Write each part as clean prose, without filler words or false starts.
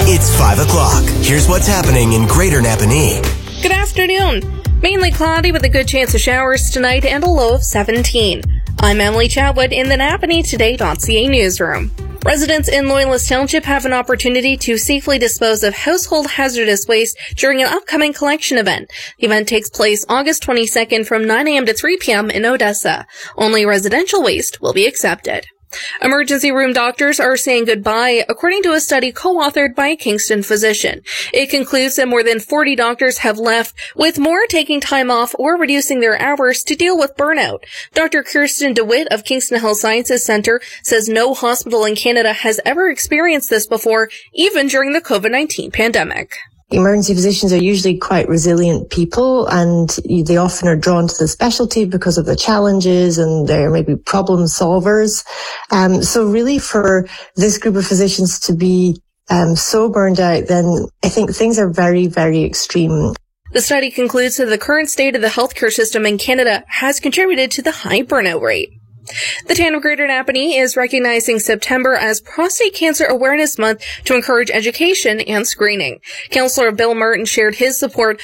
It's 5 o'clock. Here's what's happening in Greater Napanee. Good afternoon. Mainly cloudy with a good chance of showers tonight and a low of 17. I'm Emily Chatwood in the NapaneeToday.ca newsroom. Residents in Loyalist Township have an opportunity to safely dispose of household hazardous waste during an upcoming collection event. The event takes place August 22nd from 9 a.m. to 3 p.m. in Odessa. Only residential waste will be accepted. Emergency room doctors are saying goodbye, according to a study co-authored by a Kingston physician. It concludes that more than 40 doctors have left, with more taking time off or reducing their hours to deal with burnout. Dr. Kirsten DeWitt of Kingston Health Sciences Centre says no hospital in Canada has ever experienced this before, even during the COVID-19 pandemic. Emergency physicians are usually quite resilient people, and they often are drawn to the specialty because of the challenges, and they're maybe problem solvers. So really for this group of physicians to be so burned out, then I think things are very, very extreme. The study concludes that the current state of the healthcare system in Canada has contributed to the high burnout rate. The Town of Greater Napanee is recognizing September as Prostate Cancer Awareness Month to encourage education and screening. Councillor Bill Martin shared his support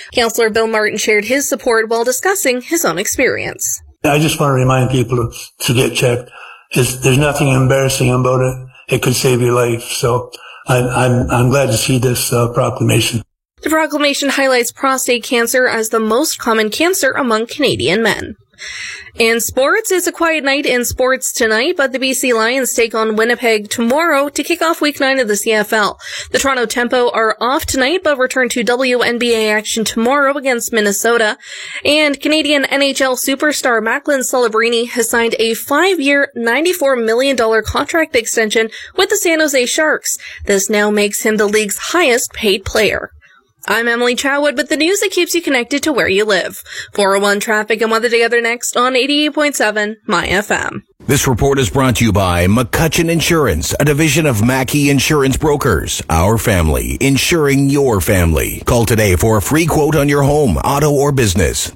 while discussing his own experience. I just want to remind people to get checked. There's nothing embarrassing about it. It could save your life. So I'm glad to see this proclamation. The proclamation highlights prostate cancer as the most common cancer among Canadian men. In sports, it's a quiet night in sports tonight, but the BC Lions take on Winnipeg tomorrow to kick off Week 9 of the CFL. The Toronto Tempo are off tonight, but return to WNBA action tomorrow against Minnesota. And Canadian NHL superstar Macklin Celebrini has signed a 5-year, $94 million contract extension with the San Jose Sharks. This now makes him the league's highest paid player. I'm Emily Chatwood with the news that keeps you connected to where you live. 401 traffic and weather together next on 88.7 My FM. This report is brought to you by McCutcheon Insurance, a division of Mackey Insurance Brokers. Our family, insuring your family. Call today for a free quote on your home, auto, or business.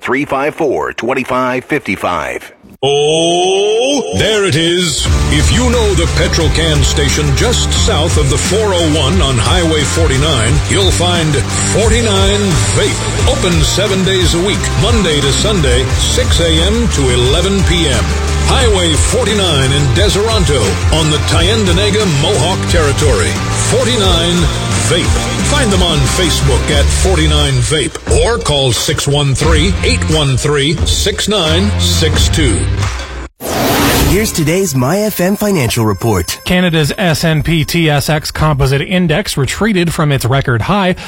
354-2555. Oh, there it is. If you know the Petrocan station just south of the 401 on Highway 49, you'll find 49 Vape. Open 7 days a week, Monday to Sunday, 6 a.m. to 11 p.m. Highway 49 in Deseronto on the Tyendinaga Mohawk Territory. 49 Vape. Find them on Facebook at 49 Vape or call 613-813-6962. Here's today's MyFM financial report. Canada's S&P TSX Composite Index retreated from its record high